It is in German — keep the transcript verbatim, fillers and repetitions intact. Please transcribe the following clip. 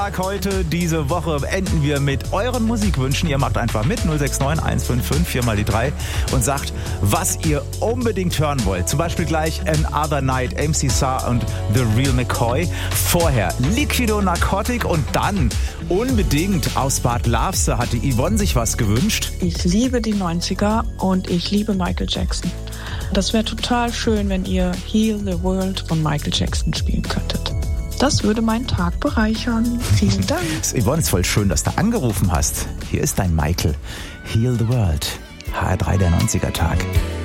Heute, diese Woche, enden wir mit euren Musikwünschen. Ihr macht einfach mit null sechs neun eins fünf fünf vier mal die drei und sagt, was ihr unbedingt hören wollt. Zum Beispiel gleich Another Night, M C Sar und The Real McCoy. Vorher Liquido Narcotic und dann unbedingt aus Bad Lavse hatte Yvonne sich was gewünscht. Ich liebe die neunziger und ich liebe Michael Jackson. Das wäre total schön, wenn ihr Heal the World von Michael Jackson spielen könntet. Das würde meinen Tag bereichern. Vielen Dank. Yvonne, ist voll schön, dass du angerufen hast. Hier ist dein Michael. Heal the World. H R drei, der neunziger Tag.